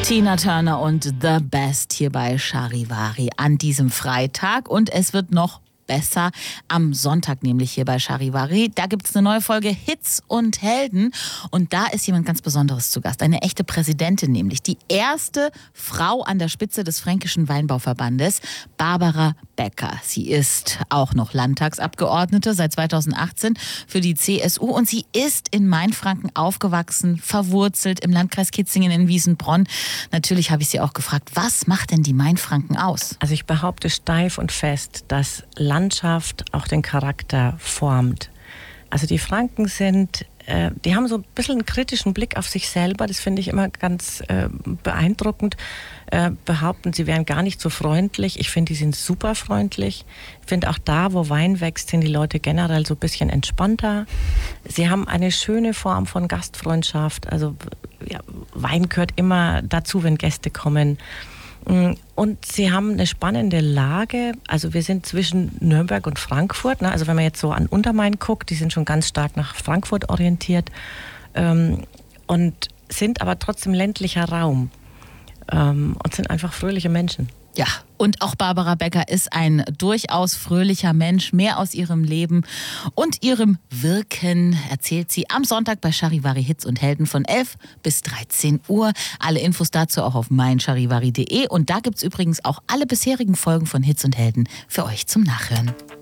Tina Turner und The Best hier bei Charivari an diesem Freitag. Und es wird noch besser am Sonntag, nämlich hier bei Charivari. Da gibt es eine neue Folge Hits und Helden. Und da ist jemand ganz Besonderes zu Gast. Eine echte Präsidentin nämlich. Die erste Frau an der Spitze des Fränkischen Weinbauverbandes, Barbara Becker. Sie ist auch noch Landtagsabgeordnete seit 2018 für die CSU. Und sie ist in Mainfranken aufgewachsen, verwurzelt im Landkreis Kitzingen in Wiesenbronn. Natürlich habe ich sie auch gefragt, was macht denn die Mainfranken aus? Also ich behaupte steif und fest, dass Landschaft auch den Charakter formt. Also die Franken die haben so ein bisschen einen kritischen Blick auf sich selber. Das finde ich immer ganz beeindruckend. Behaupten, sie wären gar nicht so freundlich. Ich finde, die sind super freundlich. Ich finde auch da, wo Wein wächst, sind die Leute generell so ein bisschen entspannter. Sie haben eine schöne Form von Gastfreundschaft. Also ja, Wein gehört immer dazu, wenn Gäste kommen. Und sie haben eine spannende Lage. Also wir sind zwischen Nürnberg und Frankfurt. Ne? Also wenn man jetzt so an Untermain guckt, die sind schon ganz stark nach Frankfurt orientiert und sind aber trotzdem ländlicher Raum und sind einfach fröhliche Menschen. Ja, und auch Barbara Becker ist ein durchaus fröhlicher Mensch. Mehr aus ihrem Leben und ihrem Wirken erzählt sie am Sonntag bei Charivari Hits und Helden von 11 bis 13 Uhr. Alle Infos dazu auch auf meincharivari.de. Und da gibt es übrigens auch alle bisherigen Folgen von Hits und Helden für euch zum Nachhören.